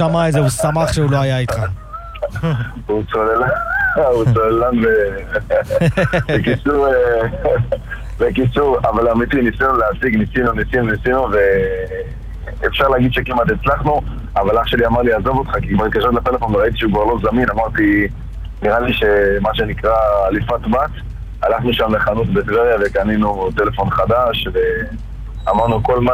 שמע את זה, הוא שמח שהוא לא היה איתך. הוא צוללן בקיצור, אבל אמיתי, ניסינו להשיג, ניסינו, ואפשר להגיד שכמעט הצלחנו, אבל אח שלי אמר לי, עזוב אותך, כי כבר התקשרתי לפלאפון וראיתי שהוא כבר לא זמין, אמרתי, נראה לי שמה שנקרא אליפת בת, הלכנו שם לחנות בטבריה וקנינו טלפון חדש, ואמרנו כל מה